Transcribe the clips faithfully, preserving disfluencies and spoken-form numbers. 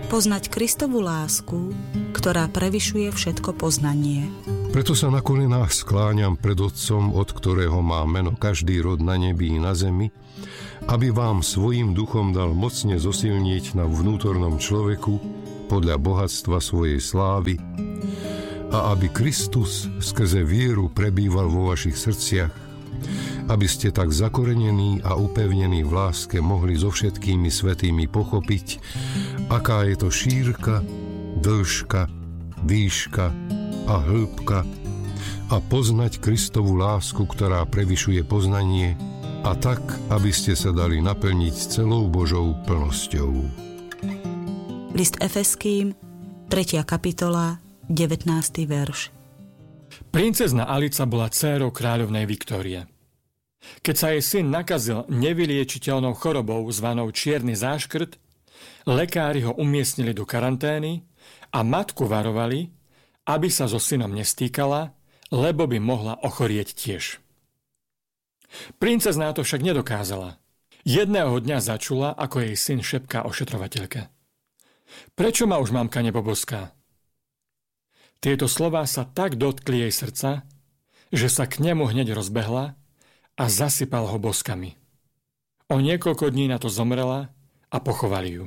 Poznať Kristovu lásku, ktorá prevyšuje všetko poznanie. Preto sa na kolenách skláňam pred Otcom, od ktorého má meno každý rod na nebi i na zemi, aby vám svojím duchom dal mocne zosilniť na vnútornom človeku podľa bohatstva svojej slávy a aby Kristus skrze vieru prebýval vo vašich srdciach, aby ste tak zakorenení a upevnení v láske mohli so všetkými svätými pochopiť, aká je to šírka, dĺžka, výška a hĺbka a poznať Kristovu lásku, ktorá prevyšuje poznanie, a tak, aby ste sa dali naplniť celou Božou plnosťou. List Efeským, tretia kapitola, devätnásty verš. Princezna Alica bola dcérou kráľovnej Viktórie. Keď sa jej syn nakazil nevyliečiteľnou chorobou zvanou čierny záškrt, lekári ho umiestnili do karantény a matku varovali, aby sa so synom nestýkala, lebo by mohla ochorieť tiež. Princezná to však nedokázala. Jedného dňa začula, ako jej syn šepká ošetrovateľke. Prečo ma už mamka neboboská? Tieto slová sa tak dotkli jej srdca, že sa k nemu hneď rozbehla a zasypal ho boskami. O niekoľko dní na to zomrela a pochovali ju.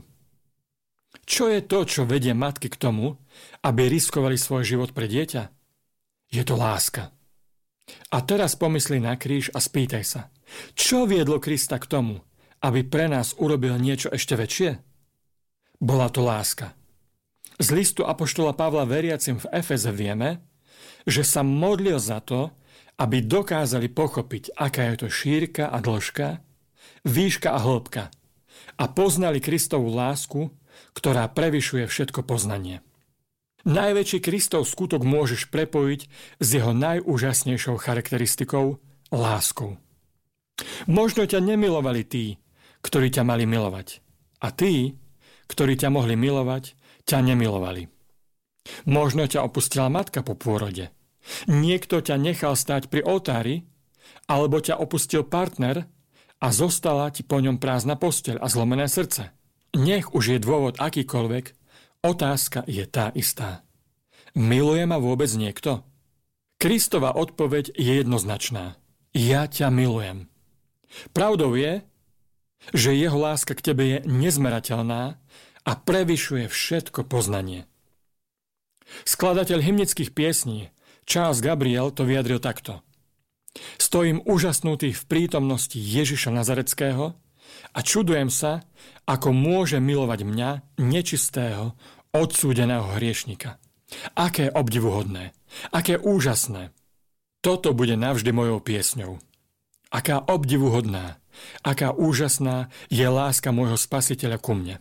Čo je to, čo vedie matky k tomu, aby riskovali svoj život pre dieťa? Je to láska. A teraz pomyslí na kríž a spýtaj sa, čo viedlo Krista k tomu, aby pre nás urobil niečo ešte väčšie? Bola to láska. Z listu apoštola Pavla veriacim v Efeze vieme, že sa modlil za to, aby dokázali pochopiť, aká je to šírka a dĺžka, výška a hĺbka a poznali Kristovu lásku, ktorá prevyšuje všetko poznanie. Najväčší Kristov skutok môžeš prepojiť s jeho najúžasnejšou charakteristikou – láskou. Možno ťa nemilovali tí, ktorí ťa mali milovať. A tí, ktorí ťa mohli milovať, ťa nemilovali. Možno ťa opustila matka po pôrode. Niekto ťa nechal stáť pri oltári, alebo ťa opustil partner a zostala ti po ňom prázdna posteľ a zlomené srdce. Nech už je dôvod akýkoľvek, otázka je tá istá. Miluje ma vôbec niekto? Kristova odpoveď je jednoznačná. Ja ťa milujem. Pravdou je, že jeho láska k tebe je nezmerateľná a prevyšuje všetko poznanie. Skladateľ hymnických piesní Charles Gabriel to vyjadril takto. Stojím úžasnutý v prítomnosti Ježiša Nazareckého a čudujem sa, ako môže milovať mňa, nečistého, odsúdeného hriešnika. Aké obdivuhodné, aké úžasné. Toto bude navždy mojou piesňou. Aká obdivuhodná, aká úžasná je láska môjho Spasiteľa ku mne.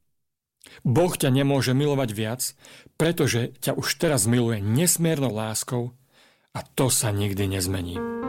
Boh ťa nemôže milovať viac, pretože ťa už teraz miluje nesmiernou láskou a to sa nikdy nezmení.